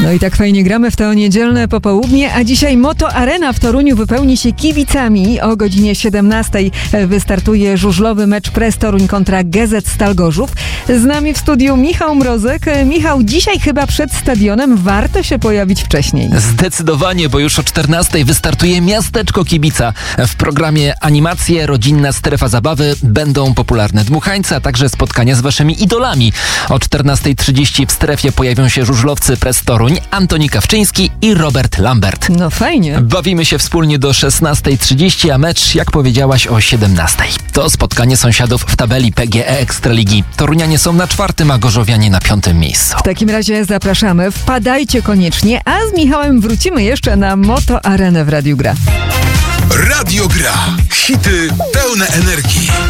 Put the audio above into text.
No i tak fajnie gramy w to niedzielne popołudnie, a dzisiaj Moto Arena w Toruniu wypełni się kibicami. O godzinie 17 wystartuje żużlowy mecz Press Toruń kontra GZ Stal Gorzów. Z nami w studiu Michał Mrozek. Michał, dzisiaj chyba przed stadionem warto się pojawić wcześniej. Zdecydowanie, bo już o 14 wystartuje Miasteczko Kibica. W programie animacje, rodzinna strefa zabawy, będą popularne dmuchańce, a także spotkania z waszymi idolami. O 14:30 w strefie pojawią się żużlowcy Press Toruń, Antoni Kawczyński i Robert Lambert. No fajnie. Bawimy się wspólnie do 16:30, a mecz, jak powiedziałaś, o 17. To spotkanie sąsiadów w tabeli PGE Ekstraligi. Torunianie są na 4., a gorzowianie na 5. miejscu. W takim razie zapraszamy, wpadajcie koniecznie, a z Michałem wrócimy jeszcze na Moto Arenę w Radiu Gra. Radio Gra. Hity pełne energii.